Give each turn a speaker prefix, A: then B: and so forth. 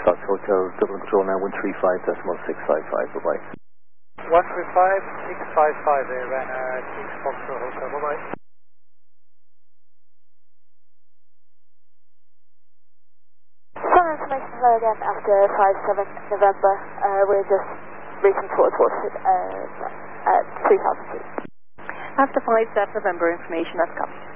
A: Fox Hotel, Dublin Control now 135.655, bye-bye.
B: 135.655 there, Ryanair 6 Foxtrot Hotel, bye-bye.
C: Some information hello again after 57 November. We're just reaching towards Waterford at 3000 feet.
D: After 57 November, information has come.